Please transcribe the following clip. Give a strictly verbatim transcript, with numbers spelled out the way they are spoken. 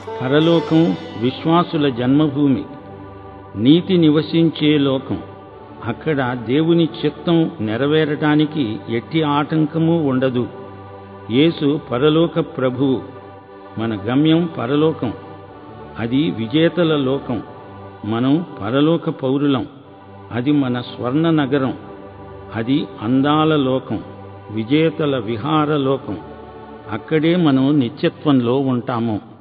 పరలోకం విశ్వాసుల జన్మభూమి, నీతి నివసించే లోకం. అక్కడ దేవుని చిత్తం నెరవేరటానికి ఎట్టి ఆటంకమూ ఉండదు. యేసు పరలోక ప్రభువు. మన గమ్యం పరలోకం. అది విజేతల లోకం. మనం పరలోక పౌరులం. అది మన స్వర్ణ నగరం. అది అందాల లోకం, విజేతల విహార లోకం. అక్కడే మనం నిత్యత్వంలో ఉంటాము.